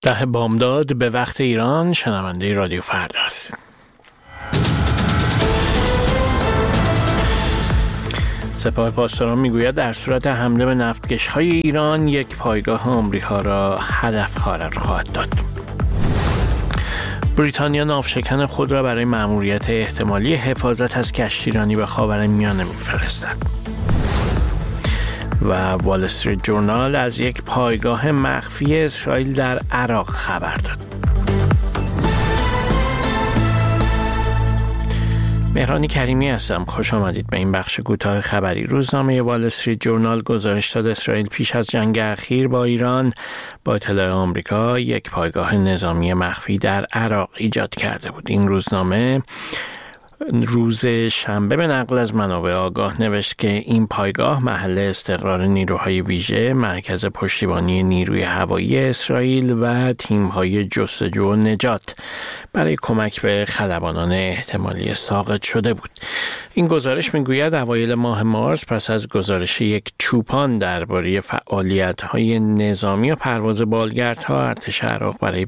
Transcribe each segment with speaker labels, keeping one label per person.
Speaker 1: ده بامداد به وقت ایران شنونده رادیو فردا است. سپاه پاسداران میگوید در صورت حمله به نفتکش‌های ایران یک پایگاه آمریکا را هدف قرار خواهد داد. بریتانیا ناوشکن خود را برای مأموریت احتمالی حفاظت از کشتیرانی به خاورمیانه می‌فرستد. و وال استریت جورنال از یک پایگاه مخفی اسرائیل در عراق خبر داد. مهران کریمی هستم. خوش آمدید به این بخش کوتاه خبری. روزنامه وال استریت جورنال گزارش داد اسرائیل پیش از جنگ اخیر با ایران با اطلاع آمریکا یک پایگاه نظامی مخفی در عراق ایجاد کرده بود. این روزنامه روز شنبه به نقل از منابع آگاه نوشت که این پایگاه محل استقرار نیروهای ویژه، مرکز پشتیبانی نیروی هوایی اسرائیل و تیم‌های جستجو و نجات برای کمک به خلبانان احتمالی ساقط شده بود. این گزارش میگوید اوایل ماه مارس پس از گزارش یک چوپان درباره فعالیت‌های نظامی و پرواز بالگردها، ارتش عراق برای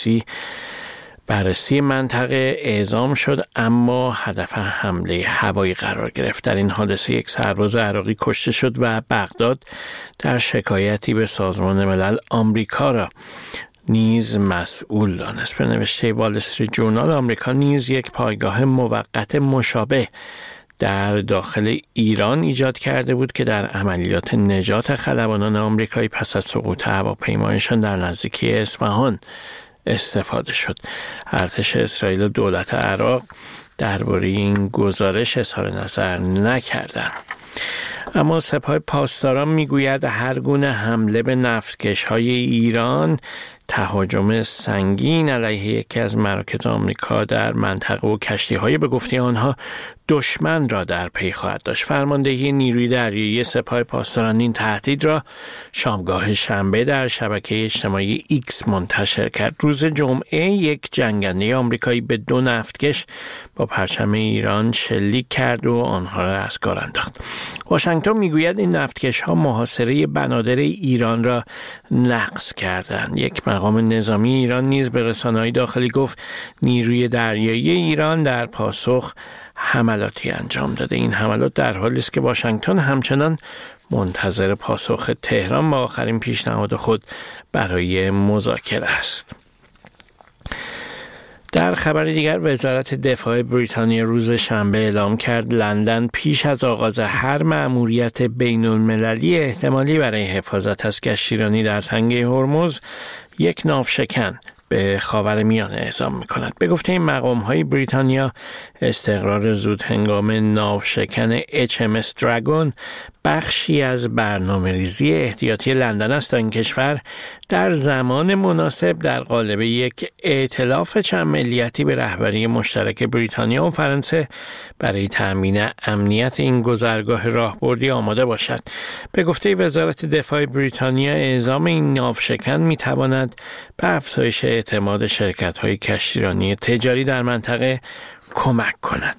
Speaker 1: بررسی منطقه اعزام شد، اما هدف حمله هوایی قرار گرفت. در این حادثه یک سرباز عراقی کشته شد و بغداد در شکایتی به سازمان ملل آمریکا را نیز مسئول دانست. به نوشته وال استریت جورنال، آمریکا نیز یک پایگاه موقت مشابه در داخل ایران ایجاد کرده بود که در عملیات نجات خلبانان آمریکایی پس از سقوط هواپیمایشان در نزدیکی اصفهان استفاده شد. ارتش اسرائیل و دولت عراق درباره این گزارش اظهار نظر نکردند. اما سپاه پاسداران میگوید هر گونه حمله به نفتکش‌های ایران تهاجم سنگین علیه یکی از مراکز آمریکا در منطقه و کشتی‌های به گفته آنها دشمن را در پی خواهد داشت. فرماندهی نیروی دریایی سپاه پاسداران این تهدید را شامگاه شنبه در شبکه اجتماعی ایکس منتشر کرد. روز جمعه یک جنگنده آمریکایی به 2 نفتکش با پرچم ایران شلیک کرد و آنها را از کار انداخت. واشنگتن میگوید این نفتکش‌ها محاصره بنادر ایران را نقض کردند. یک مقام نظامی ایران نیز به رسانه‌های داخلی گفت نیروی دریایی ایران در پاسخ حملاتی انجام داده. این حملات در حالی است که واشنگتن همچنان منتظر پاسخ تهران با آخرین پیشنهاد خود برای مذاکره است. در خبر دیگر، وزارت دفاع بریتانیا روز شنبه اعلام کرد لندن پیش از آغاز هر مأموریت بین‌المللی احتمالی برای حفاظت از کشتیرانی در تنگه هرمز یک ناوشکن به خاورمیانه اعزام می‌کند. به گفته این مقام‌های بریتانیا، استقرار زود هنگام ناوشکن HMS دراگون بخشی از برنامه‌ریزی احتیاطی لندن است تا این کشور در زمان مناسب در قالب یک ائتلاف چند ملیتی به رهبری مشترک بریتانیا و فرانسه برای تأمین امنیت این گذرگاه راهبردی آماده باشد. به گفته وزارت دفاع بریتانیا، اعزام این ناوشکن می‌تواند به افزایش اعتماد شرکت‌های کشتیرانی تجاری در منطقه کمک کند.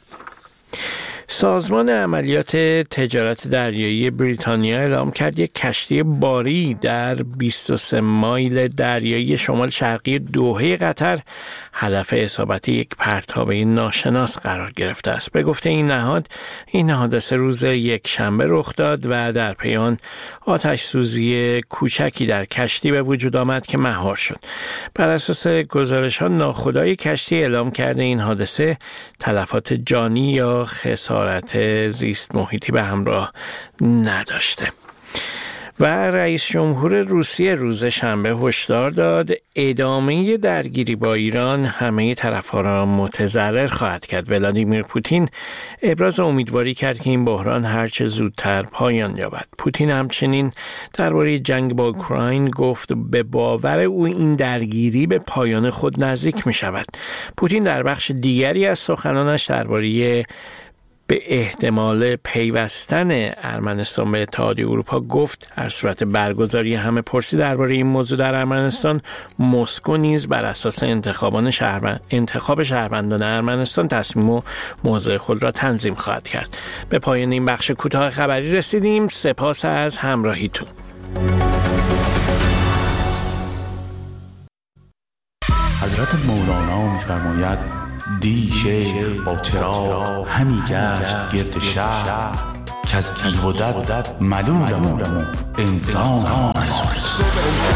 Speaker 1: سازمان عملیات تجارت دریایی بریتانیا اعلام کرد یک کشتی باری در 23 مایل دریایی شمال شرقی دوحه قطر هدف اصابت یک پرتابه ناشناس قرار گرفته است. به گفته این نهاد، این حادثه روز یک شنبه رخ داد و در پی آن آتش سوزی کوچکی در کشتی به وجود آمد که مهار شد. بر اساس گزارش‌ها، ناخدای کشتی اعلام کرده این حادثه تلفات جانی یا خسارت زیست محیطی به همراه نداشته. و رئیس جمهور روسیه روز شنبه هشدار داد ادامه درگیری با ایران همه طرف‌ها را متضرر خواهد کرد. ولادیمیر پوتین ابراز امیدواری کرد که این بحران هرچه زودتر پایان یابد. پوتین همچنین درباره جنگ با اوکراین گفت به باور او این درگیری به پایان خود نزدیک می شود. پوتین در بخش دیگری از سخنانش درباره به احتمال پیوستن ارمنستان به اتحادیه اروپا گفت در صورت برگزاری همه پرسی درباره این موضوع در ارمنستان، مسکو نیز بر اساس انتخاب شهروندان ارمنستان تصمیم و موضع خود را تنظیم خواهد کرد. به پایان این بخش کوتاه خبری رسیدیم. سپاس از همراهیتون.
Speaker 2: حضرت مولانا می‌فرماید دی شیخ با چراغ همی گشت گرد شهر که از دیو و دد ملولم و انسان از